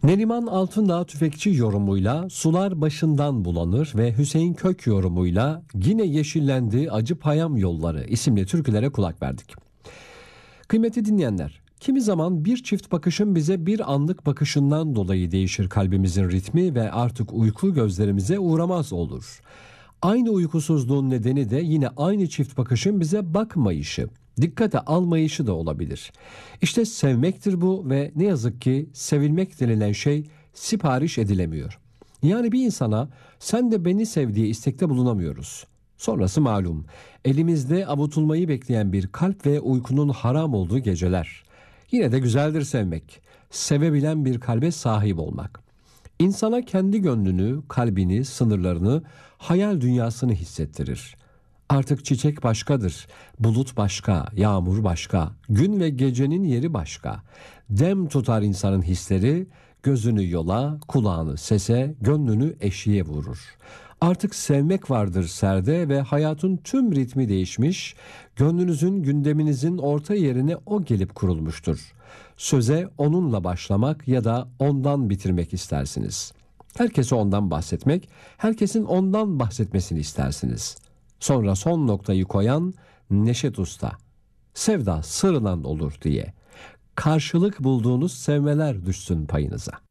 Neriman Altındağ Tüfekçi yorumuyla Sular Başından Bulanır ve Hüseyin Kök yorumuyla Yine Yeşillendi Acı Payam Yolları isimli türkülere kulak verdik. Kıymetli dinleyenler, kimi zaman bir çift bakışın bize bir anlık bakışından dolayı değişir kalbimizin ritmi ve artık uyku gözlerimize uğramaz olur. Aynı uykusuzluğun nedeni de yine aynı çift bakışın bize bakmayışı, dikkate almayışı da olabilir. İşte sevmektir bu ve ne yazık ki sevilmek denilen şey sipariş edilemiyor. Yani bir insana sen de beni sev diye istekte bulunamıyoruz. Sonrası malum. Elimizde avutulmayı bekleyen bir kalp ve uykunun haram olduğu geceler. Yine de güzeldir sevmek. Sevebilen bir kalbe sahip olmak. İnsana kendi gönlünü, kalbini, sınırlarını, hayal dünyasını hissettirir. Artık çiçek başkadır, bulut başka, yağmur başka, gün ve gecenin yeri başka. Dem tutar insanın hisleri, gözünü yola, kulağını sese, gönlünü eşiğe vurur. Artık sevmek vardır serde ve hayatın tüm ritmi değişmiş, gönlünüzün, gündeminizin orta yerine o gelip kurulmuştur. Söze onunla başlamak ya da ondan bitirmek istersiniz. Herkese ondan bahsetmek, herkesin ondan bahsetmesini istersiniz. Sonra son noktayı koyan Neşet Usta. Sevda sırılan olur diye. Karşılık bulduğunuz sevmeler düşsün payınıza.